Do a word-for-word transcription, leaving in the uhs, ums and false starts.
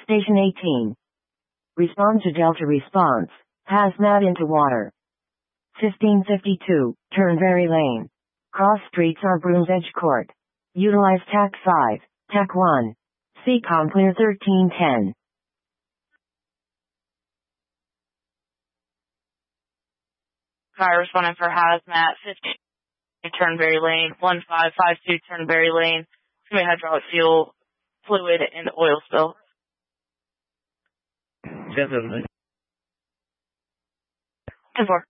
Station eighteen. Respond to Delta response. Hazmat into water. fifteen fifty-two, Turnberry Lane. Cross streets are Brooms Edge Court. Utilize T A C five, T A C one. C COM clear thirteen ten. Fire responding for hazmat, fifteen Turnberry Lane, one five five two Turnberry Lane. Somebody hydraulic fuel, fluid, and oil spill. Definitely. ten four.